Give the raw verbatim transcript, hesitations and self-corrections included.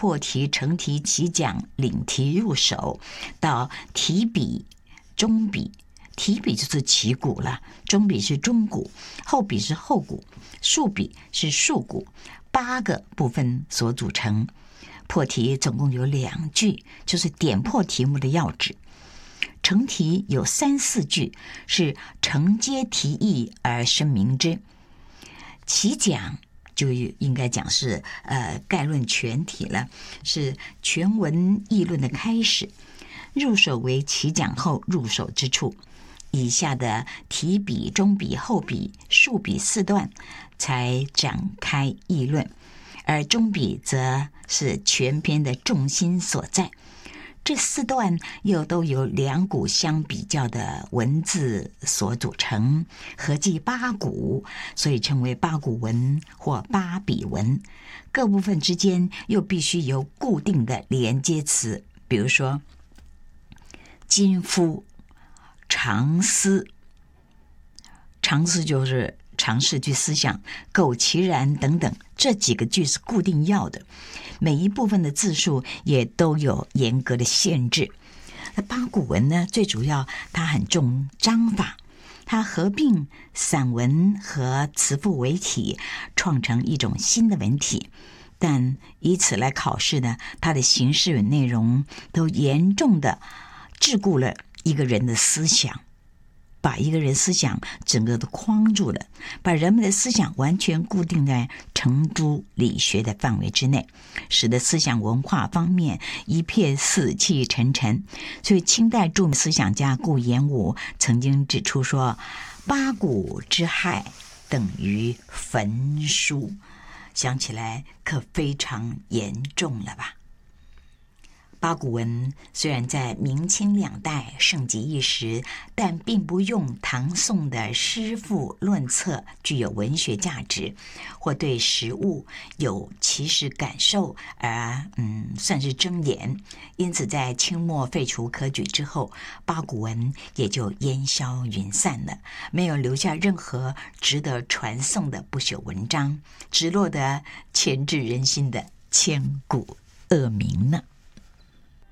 破题、成题、起讲、领题入手，到提笔、中笔。提笔就是起骨了，中笔是中骨，后笔是后骨，竖笔是竖骨，八个部分所组成。破题总共有两句，就是点破题目的要旨。成题有三四句，是承接题意而生明之。起讲就应该讲是呃概论全体了，是全文议论的开始。入手为起讲后入手之处。以下的提笔、中笔、后笔、竖笔四段才展开议论，而中笔则是全篇的重心所在。这四段又都由两股相比较的文字所组成，合计八股，所以称为八股文或八笔文。各部分之间又必须有固定的连接词，比如说今夫、常思，常思就是常识句思想，苟其然等等，这几个句是固定要的，每一部分的字数也都有严格的限制。那八股文呢，最主要它很重章法，它合并散文和词赋为体，创成一种新的文体。但以此来考试呢，它的形式与内容都严重的桎梏了一个人的思想，把一个人思想整个都框住了，把人们的思想完全固定在程朱理学的范围之内，使得思想文化方面一片死气沉沉。所以清代著名思想家顾炎武曾经指出说，八股之害等于焚书，想起来可非常严重了吧。八股文虽然在明清两代盛极一时，但并不用唐宋的诗赋论策具有文学价值，或对实物有其实感受而嗯算是睁眼。因此在清末废除科举之后，八股文也就烟消云散了，没有留下任何值得传颂的不朽文章，只落得牵制人心的千古恶名呢。